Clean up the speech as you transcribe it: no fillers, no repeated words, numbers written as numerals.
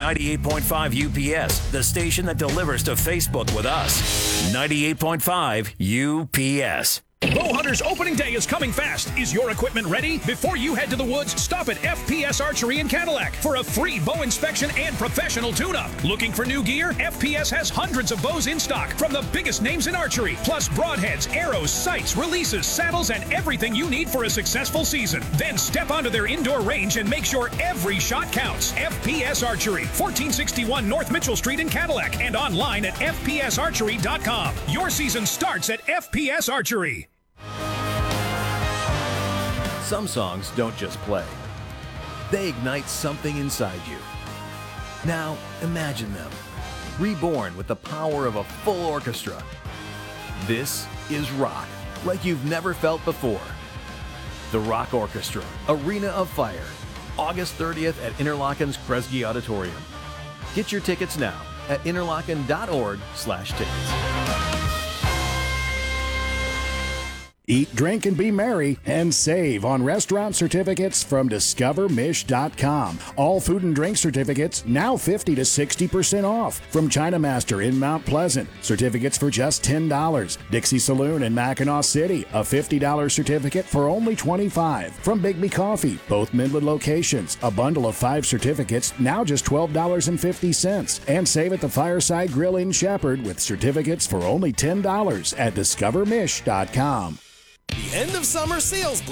98.5 UPS, the station that delivers to Facebook with us. 98.5 UPS. Bowhunter's opening day is coming fast. Is your equipment ready? Before you head to the woods, stop at FPS Archery in Cadillac for a free bow inspection and professional tune-up. Looking for new gear? FPS has hundreds of bows in stock from the biggest names in archery, plus broadheads, arrows, sights, releases, saddles, and everything you need for a successful season. Then step onto their indoor range and make sure every shot counts. FPS Archery, 1461 North Mitchell Street in Cadillac, and online at fpsarchery.com. Your season starts at FPS Archery. Some songs don't just play. They ignite something inside you. Now, imagine them, reborn with the power of a full orchestra. This is rock, like you've never felt before. The Rock Orchestra, Arena of Fire, August 30th at Interlochen's Kresge Auditorium. Get your tickets now at interlochen.org/tickets. Eat, drink, and be merry, and save on restaurant certificates from DiscoverMish.com. All food and drink certificates now 50 to 60% off. From China Master in Mount Pleasant, certificates for just $10. Dixie Saloon in Mackinac City, a $50 certificate for only $25. From Bigby Coffee, both Midland locations, a bundle of 5 certificates, now just $12.50. And save at the Fireside Grill in Shepherd with certificates for only $10 at DiscoverMish.com. The end of summer sales